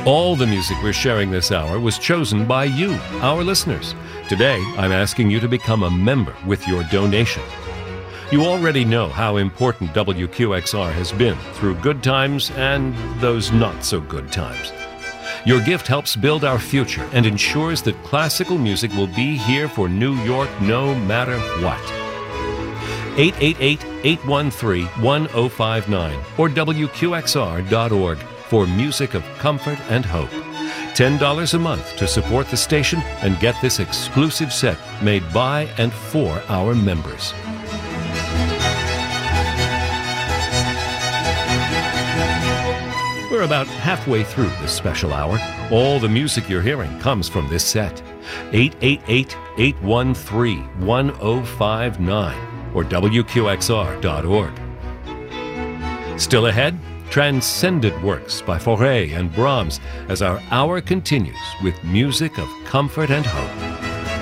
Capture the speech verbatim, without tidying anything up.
All the music we're sharing this hour was chosen by you, our listeners. Today, I'm asking you to become a member with your donation. You already know how important W Q X R has been through good times and those not-so-good times. Your gift helps build our future and ensures that classical music will be here for New York no matter what. eight eight eight, eight one three, one zero five nine or W Q X R dot org for music of comfort and hope. ten dollars a month to support the station and get this exclusive set made by and for our members. We're about halfway through this special hour. All the music you're hearing comes from this set. eight eight eight, eight one three, one zero five nine or W Q X R dot org. Still ahead, Transcendent Works by Fauré and Brahms as our hour continues with music of comfort and hope.